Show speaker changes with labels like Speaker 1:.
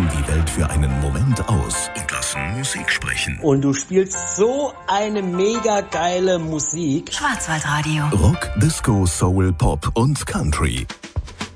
Speaker 1: tauschen die Welt für einen Moment aus und lassen Musik sprechen.
Speaker 2: Und du spielst so eine mega geile Musik.
Speaker 3: Schwarzwaldradio.
Speaker 1: Rock, Disco, Soul, Pop und Country.